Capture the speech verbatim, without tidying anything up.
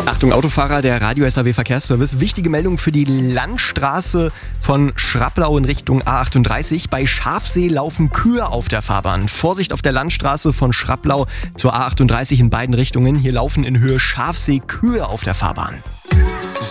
Achtung Autofahrer, der Radio S A W Verkehrsservice. Wichtige Meldung für die Landstraße von Schraplau in Richtung A achtunddreißig. Bei Schafsee laufen Kühe auf der Fahrbahn. Vorsicht auf der Landstraße von Schraplau zur A achtunddreißig in beiden Richtungen. Hier laufen in Höhe Schafsee Kühe auf der Fahrbahn.